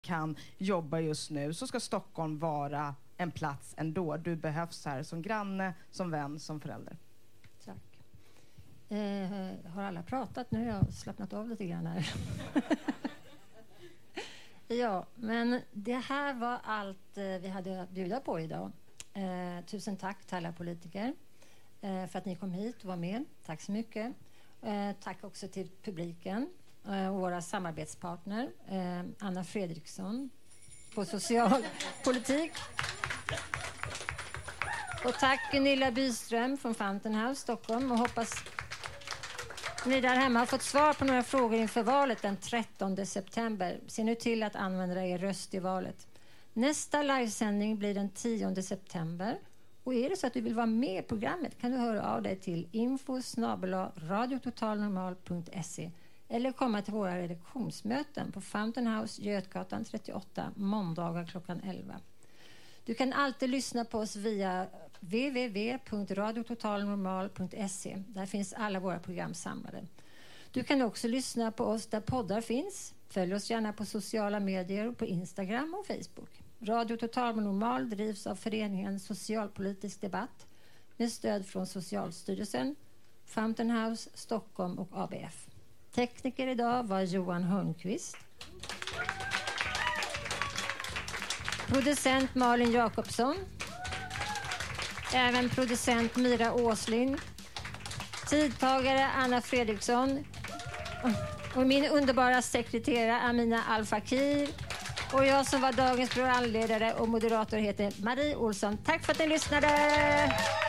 kan jobba just nu, så ska Stockholm vara en plats ändå. Du behövs här som granne, som vän, som förälder. Tack. Har alla pratat? Nu har jag slappnat av lite grann här. Ja, men det här var allt vi hade att bjuda på idag. Tusen tack till alla politiker för att ni kom hit och var med. Tack så mycket. Tack också till publiken och våra samarbetspartner. Anna Fredriksson på socialpolitik. Och tack Gunilla Byström från Fountain House Stockholm. Och hoppas ni där hemma har fått svar på några frågor inför valet den 13 september. Se nu till att använda er röst i valet. Nästa livesändning blir den 10 september. Och är det så att du vill vara med i programmet kan du höra av dig till info@radiototalnormal.se eller komma till våra redaktionsmöten på Fountain House, Götgatan 38, måndagar klockan 11. Du kan alltid lyssna på oss via www.radiototalnormal.se. Där finns alla våra program samlade. Du kan också lyssna på oss där poddar finns. Följ oss gärna på sociala medier och på Instagram och Facebook. Radio Total Normal drivs av föreningen Socialpolitisk debatt med stöd från Socialstyrelsen, Fountain House, Stockholm och ABF. Tekniker idag var Johan Hörnqvist. Producent Malin Jakobsson. Även producent Mira Åslind. Tidtagare Anna Fredriksson. Och min underbara sekreterare Amina Al-Fakir. Och jag som var dagens programledare och moderator heter Marie Olsson. Tack för att ni lyssnade!